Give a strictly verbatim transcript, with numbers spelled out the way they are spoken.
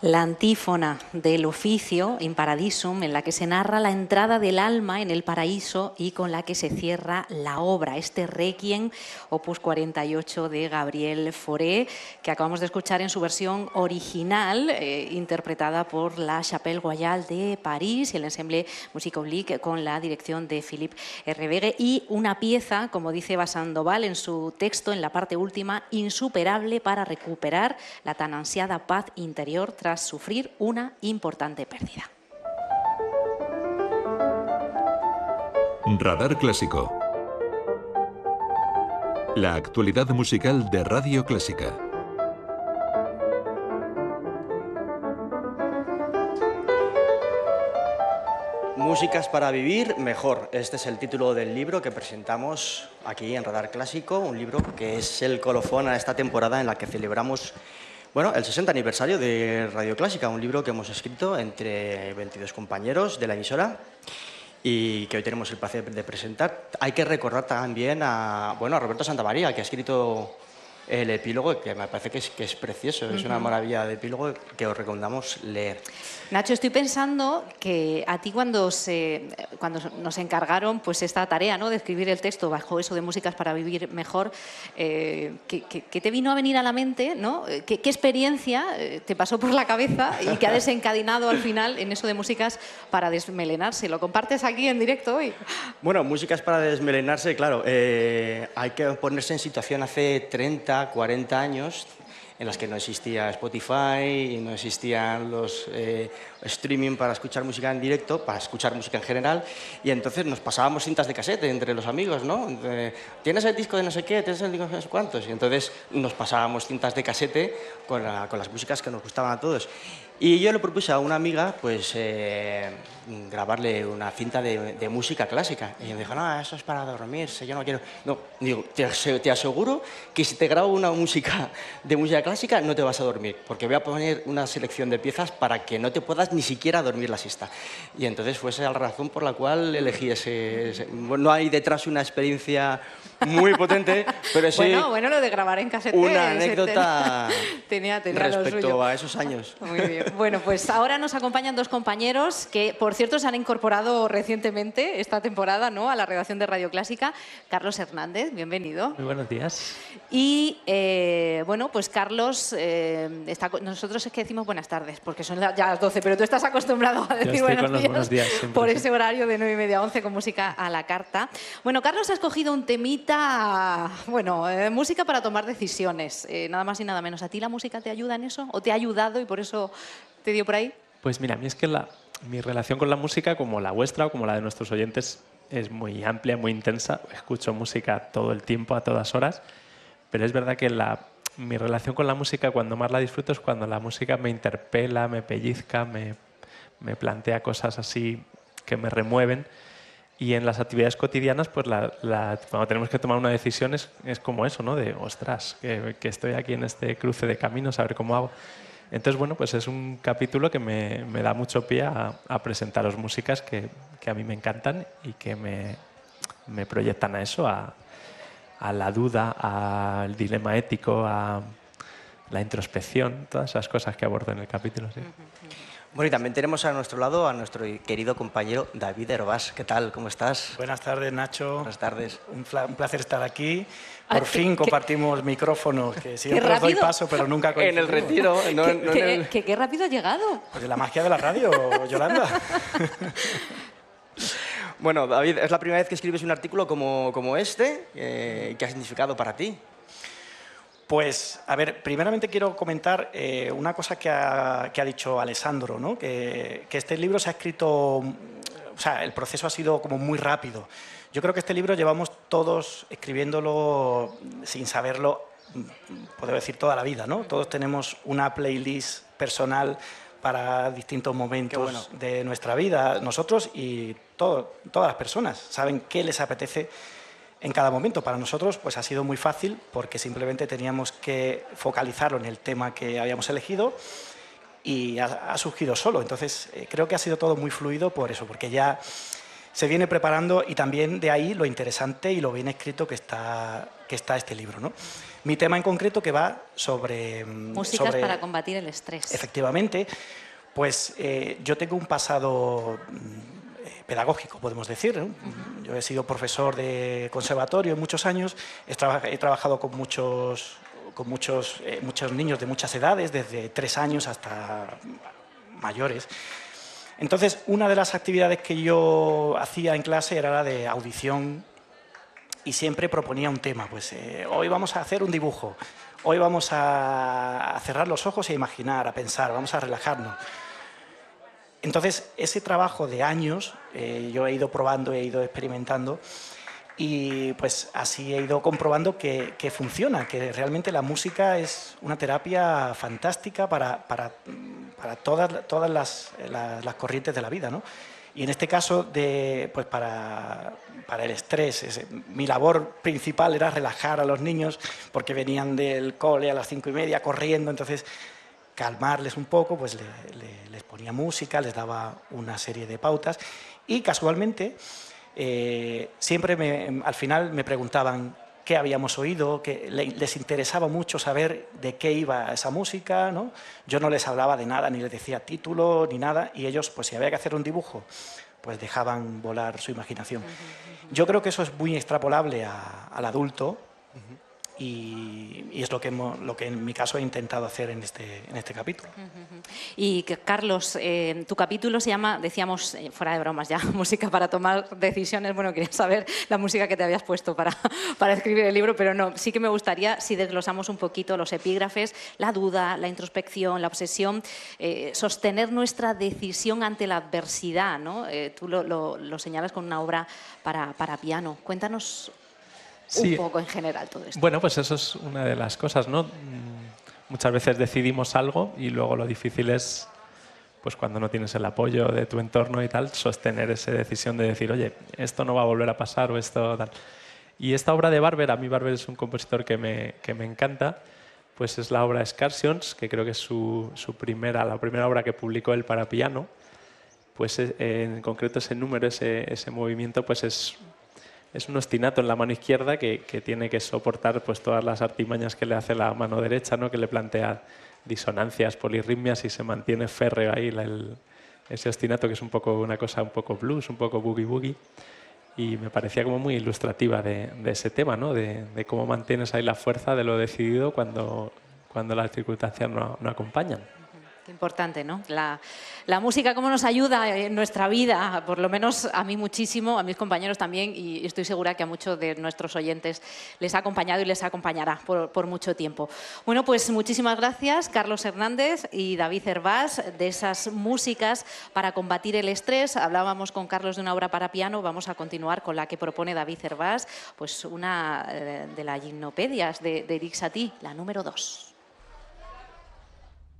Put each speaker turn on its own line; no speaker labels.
La antífona del Oficio in Paradisum, en la que se narra la entrada del alma en el paraíso y con la que se cierra la obra, este Requiem, opus cuarenta y ocho de Gabriel Fauré, que acabamos de escuchar en su versión original, eh, interpretada por la Chapelle Royale de París y el Ensemble Musique Oblique con la dirección de Philippe Hervégué, y una pieza, como dice Eva Sandoval en su texto, en la parte última, insuperable para recuperar la tan ansiada paz interior tras sufrir una importante pérdida.
Radar Clásico. La actualidad musical de Radio Clásica.
Músicas para vivir mejor. Este es el título del libro que presentamos aquí en Radar Clásico, un libro que es el colofón a esta temporada en la que celebramos, bueno, el sesenta aniversario de Radio Clásica, un libro que hemos escrito entre veintidós compañeros de la emisora y que hoy tenemos el placer de presentar. Hay que recordar también a, bueno, a Roberto Santamaría, que ha escrito el epílogo, que me parece que es, que es precioso, es una maravilla de epílogo que os recomendamos leer.
Nacho, estoy pensando que a ti cuando, se, cuando nos encargaron pues esta tarea, ¿no?, de escribir el texto bajo eso de Músicas para vivir mejor, eh, ¿qué, qué, qué te vino a venir a la mente, ¿no? ¿Qué, qué experiencia te pasó por la cabeza y que ha desencadenado al final en eso de Músicas para desmelenarse? ¿Lo compartes aquí en directo hoy?
Bueno, Músicas para desmelenarse, claro, eh, hay que ponerse en situación hace treinta, cuarenta años, en las que no existía Spotify y no existían los eh, streaming para escuchar música en directo, para escuchar música en general, y entonces nos pasábamos cintas de casete entre los amigos, ¿no? Eh, ¿Tienes el disco de no sé qué? ¿Tienes el disco de no sé cuántos? Y entonces nos pasábamos cintas de casete con, la, con las músicas que nos gustaban a todos. Y yo le propuse a una amiga, pues, eh, grabarle una cinta de, de música clásica. Y me dijo, no, eso es para dormirse, yo no quiero... No, digo, te, te aseguro que si te grabo una música de música clásica no te vas a dormir, porque voy a poner una selección de piezas para que no te puedas ni siquiera dormir la siesta. Y entonces fue esa la razón por la cual elegí ese... ese bueno, no hay detrás una experiencia muy potente, pero sí...
Bueno, bueno, lo de grabar en casete...
Una anécdota
tenía, tenía
respecto a esos años.
Muy bien. Bueno, pues ahora nos acompañan dos compañeros que, por cierto, se han incorporado recientemente esta temporada, ¿no?, a la redacción de Radio Clásica. Carlos Hernández, bienvenido.
Muy buenos días.
Y, eh, bueno, pues Carlos, eh, está, nosotros es que decimos buenas tardes, porque son ya las doce, pero tú estás acostumbrado a decir buenos,
con los
días,
buenos días siempre,
por
sí.
ese horario de nueve y media a once con música a la carta. Bueno, Carlos ha escogido un temita, bueno, eh, música para tomar decisiones, eh, nada más y nada menos. ¿A ti la música te ayuda en eso? ¿O te ha ayudado y por eso te dio por ahí?
Pues mira, a mí es que la, mi relación con la música, como la vuestra o como la de nuestros oyentes, es muy amplia, muy intensa. Escucho música todo el tiempo, a todas horas, pero es verdad que la, mi relación con la música, cuando más la disfruto, es cuando la música me interpela, me pellizca, me, me plantea cosas así que me remueven. Y en las actividades cotidianas, pues la, la, cuando tenemos que tomar una decisión es, es como eso, ¿no? De, ostras, que, que estoy aquí en este cruce de caminos, a ver cómo hago. Entonces, bueno, pues es un capítulo que me, me da mucho pie a, a presentaros músicas que, que a mí me encantan y que me, me proyectan a eso, a, a la duda, al dilema ético, a la introspección, todas esas cosas que abordo en el capítulo. Sí.
Bueno, y también tenemos a nuestro lado a nuestro querido compañero David Herbás. ¿Qué tal? ¿Cómo estás?
Buenas tardes, Nacho.
Buenas tardes.
Un, un placer estar aquí. Por
Ah,
fin
¿qué,
compartimos micrófonos, que siempre os doy paso, pero nunca coincidimos.
En el retiro. No,
¿Qué,
no
qué,
en el...
qué, qué rápido ha llegado?
Pues de la magia de la radio, Yolanda.
Bueno, David, es la primera vez que escribes un artículo como, como este. Eh, ¿Qué ha significado para ti?
Pues, a ver, primeramente quiero comentar eh, una cosa que ha, que ha dicho Alessandro, ¿no? que, que este libro se ha escrito, o sea, el proceso ha sido como muy rápido. Yo creo que este libro llevamos todos escribiéndolo sin saberlo, puedo decir, toda la vida, ¿no? Todos tenemos una playlist personal para distintos momentos bueno. de nuestra vida. Nosotros y todo, todas las personas saben qué les apetece en cada momento. Para nosotros pues ha sido muy fácil porque simplemente teníamos que focalizarlo en el tema que habíamos elegido y ha, ha surgido solo. Entonces eh, creo que ha sido todo muy fluido por eso, porque ya se viene preparando y también de ahí lo interesante y lo bien escrito que está, que está este libro, ¿no? Mi tema en concreto que va sobre...
Músicas
sobre,
para combatir el estrés.
Efectivamente, pues eh, yo tengo un pasado pedagógico, podemos decir, ¿no? Uh-huh. Yo he sido profesor de conservatorio muchos años, he, traba he trabajado con muchos, con muchos, eh, muchos niños de muchas edades, desde tres años hasta mayores. Entonces, una de las actividades que yo hacía en clase era la de audición y siempre proponía un tema. Pues eh, hoy vamos a hacer un dibujo, hoy vamos a, a cerrar los ojos e imaginar, a pensar, vamos a relajarnos. Entonces, ese trabajo de años, eh, yo he ido probando, he ido experimentando y pues así he ido comprobando que, que funciona, que realmente la música es una terapia fantástica para, para, para todas, todas las, las, las corrientes de la vida, ¿no? Y en este caso, de, pues para, para el estrés, es, mi labor principal era relajar a los niños porque venían del cole a las cinco y media corriendo, entonces calmarles un poco, pues le, le, les ponía música, les daba una serie de pautas y casualmente eh, siempre me, al final me preguntaban qué habíamos oído, que les interesaba mucho saber de qué iba esa música, ¿no? Yo no les hablaba de nada, ni les decía título, ni nada, y ellos, pues si había que hacer un dibujo, pues dejaban volar su imaginación. Yo creo que eso es muy extrapolable a, al adulto, y, y es lo que, hemos, lo que en mi caso he intentado hacer en este, en este capítulo.
Y que, Carlos, eh, tu capítulo se llama, decíamos, eh, fuera de bromas ya, música para tomar decisiones. Bueno, quería saber la música que te habías puesto para, para escribir el libro, pero no, sí que me gustaría si desglosamos un poquito los epígrafes, la duda, la introspección, la obsesión, eh, sostener nuestra decisión ante la adversidad, ¿no? Eh, tú lo, lo, lo señalas con una obra para, para piano. Cuéntanos
Sí.
un poco en general todo esto.
Bueno, pues eso es una de las cosas, ¿no? Muchas veces decidimos algo y luego lo difícil es, pues cuando no tienes el apoyo de tu entorno y tal, sostener esa decisión de decir, oye, esto no va a volver a pasar o esto tal. Y esta obra de Barber, a mí Barber es un compositor que me, que me encanta, pues es la obra Excursions, que creo que es su, su primera, la primera obra que publicó él para piano. Pues en concreto ese número, ese, ese movimiento, pues es... Es un ostinato en la mano izquierda que, que tiene que soportar pues, todas las artimañas que le hace la mano derecha, ¿no? Que le plantea disonancias, polirritmias y se mantiene férreo ahí la, el, ese ostinato que es un poco una cosa un poco blues, un poco boogie boogie. Y me parecía como muy ilustrativa de, de ese tema, ¿no? De, de cómo mantienes ahí la fuerza de lo decidido cuando, cuando las circunstancias no, no acompañan.
Qué importante, ¿no? La, la música, cómo nos ayuda en nuestra vida, por lo menos a mí muchísimo, a mis compañeros también, y estoy segura que a muchos de nuestros oyentes les ha acompañado y les acompañará por, por mucho tiempo. Bueno, pues muchísimas gracias, Carlos Hernández y David Hervás, de esas músicas para combatir el estrés. Hablábamos con Carlos de una obra para piano, vamos a continuar con la que propone David Hervás, pues una de las gimnopedias de, de Eric Satie, la número dos.